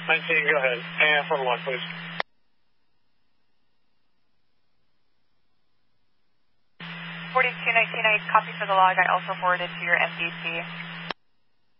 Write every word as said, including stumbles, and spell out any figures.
nineteen, go ahead. And for one, please. forty-two nineteen, I copy for the log. I also forwarded to your M D C.